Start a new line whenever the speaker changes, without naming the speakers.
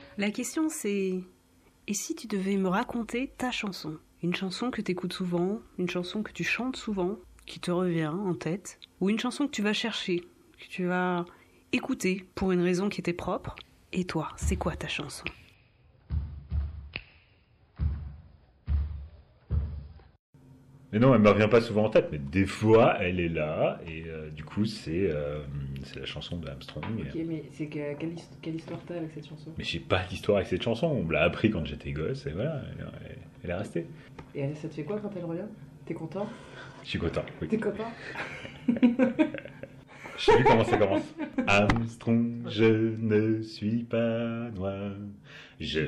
La question c'est, et si tu devais me raconter ta chanson? Une chanson que t'écoutes souvent, une chanson que tu chantes souvent, qui te revient en tête, ou une chanson que tu vas chercher, que tu vas écouter pour une raison qui était propre. Et toi, c'est quoi ta chanson?
Mais non, elle me revient pas souvent en tête, mais des fois, elle est là, et du coup, c'est la chanson de Armstrong.
Ok, mais c'est quelle histoire t'as avec cette chanson?
Mais j'ai pas d'histoire avec cette chanson, on me l'a appris quand j'étais gosse, et voilà, elle est restée.
Et ça te fait quoi quand elle revient? T'es content?
Je suis content, oui.
T'es copain?
Je sais plus comment ça commence. Armstrong, je ne suis pas noir, je